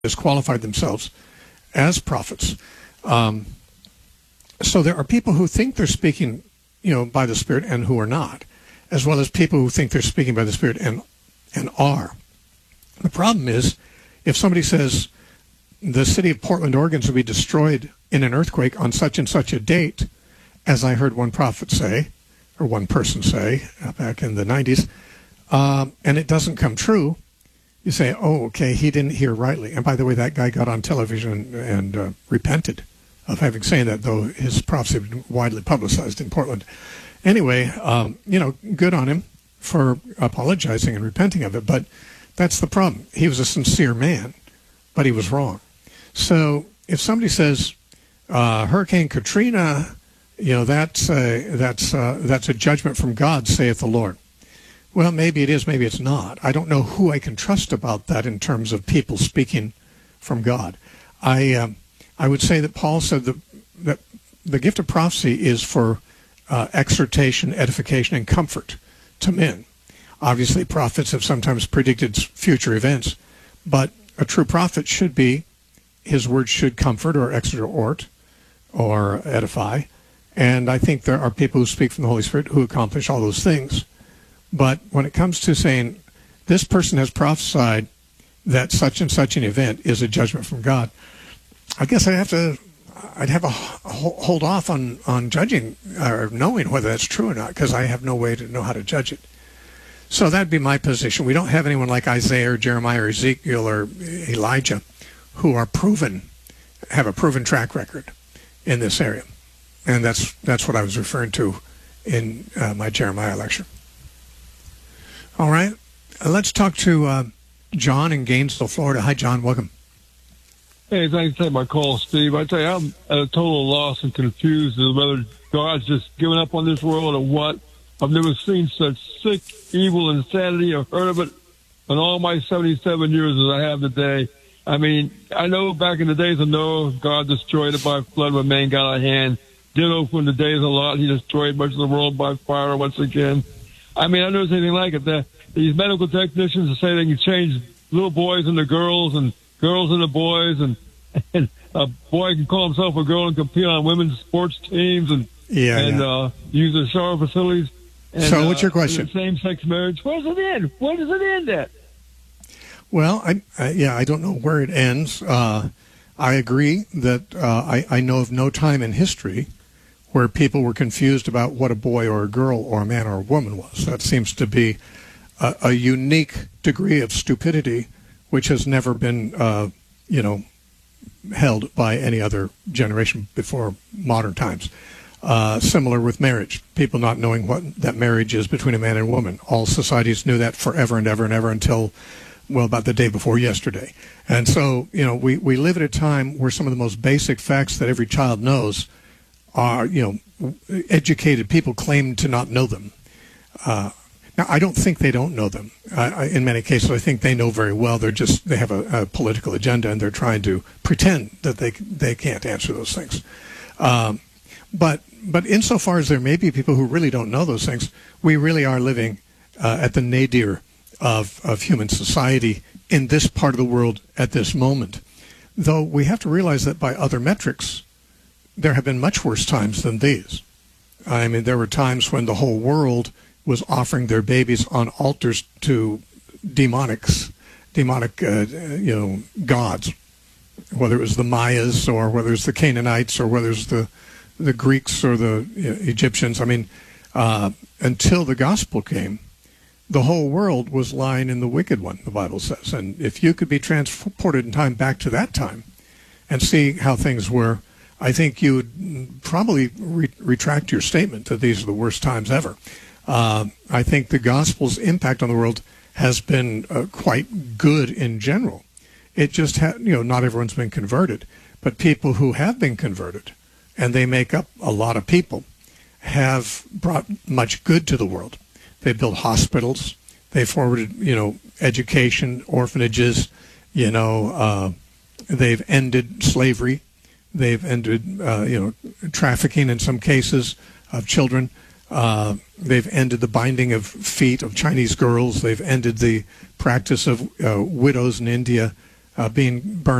disqualified themselves as prophets. So there are people who think they're speaking, by the Spirit and who are not, as well as people who think they're speaking by the Spirit and are. The problem is, if somebody says the city of Portland, Oregon, will be destroyed in an earthquake on such and such a date, as I heard one prophet say, or one person say back in the 90s, and it doesn't come true, you say, oh, okay, he didn't hear rightly. And by the way, that guy got on television and repented of having said that, though his prophecy had been widely publicized in Portland. Anyway, good on him for apologizing and repenting of it, but that's the problem. He was a sincere man, but he was wrong. So if somebody says Hurricane Katrina, that's a judgment from God, saith the Lord. Well, maybe it is, maybe it's not. I don't know who I can trust about that in terms of people speaking from God. I would say that Paul said that the gift of prophecy is for exhortation, edification, and comfort to men. Obviously, prophets have sometimes predicted future events, but a true prophet should be, his word should comfort or exhort or edify. And I think there are people who speak from the Holy Spirit who accomplish all those things. But when it comes to saying this person has prophesied that such and such an event is a judgment from God, I guess I'd have a hold off on judging or knowing whether that's true or not, because I have no way to know how to judge it. So that'd be my position. We don't have anyone like Isaiah or Jeremiah or Ezekiel or Elijah who are have a proven track record in this area. And that's what I was referring to in my Jeremiah lecture. All right, let's talk to John in Gainesville, Florida. Hi, John. Welcome. Hey, thanks for taking my call, Steve. I tell you, I'm at a total loss and confused as whether God's just given up on this world or what. I've never seen such sick, evil insanity or heard of it in all my 77 years as I have today. I mean, I know back in the days of Noah, God destroyed it by flood when man got out of hand. Did open the days a lot. He destroyed much of the world by fire once again. I mean, I never seen anything like it. These medical technicians say they can change little boys into girls and girls into boys, and a boy can call himself a girl and compete on women's sports teams and use the shower facilities. And, so what's your question? Same-sex marriage. Where does it end? Where does it end at? Well, I don't know where it ends. I agree that I know of no time in history where people were confused about what a boy or a girl or a man or a woman was. That seems to be a unique degree of stupidity which has never been, held by any other generation before modern times. Similar with marriage, people not knowing what that marriage is between a man and a woman. All societies knew that forever and ever and ever until, well, about the day before yesterday. And so, we live at a time where some of the most basic facts that every child knows are, educated people claim to not know them. Now, I don't think they don't know them. In many cases, I think they know very well. They have a political agenda, and they're trying to pretend that they can't answer those things. But insofar as there may be people who really don't know those things, we really are living at the nadir of human society in this part of the world at this moment. Though we have to realize that by other metrics, there have been much worse times than these. I mean, there were times when the whole world was offering their babies on altars to demonic gods, whether it was the Mayas or whether it was the Canaanites or whether it was the Greeks or the Egyptians. I mean, until the gospel came, the whole world was lying in the wicked one, the Bible says. And if you could be transported in time back to that time and see how things were, I think you would probably retract your statement that these are the worst times ever. I think the gospel's impact on the world has been quite good in general. It just not everyone's been converted, but people who have been converted, and they make up a lot of people, have brought much good to the world. They built hospitals. They forwarded, education, orphanages. They've ended slavery. They've ended, trafficking in some cases of children. They've ended the binding of feet of Chinese girls. They've ended the practice of widows in India being burned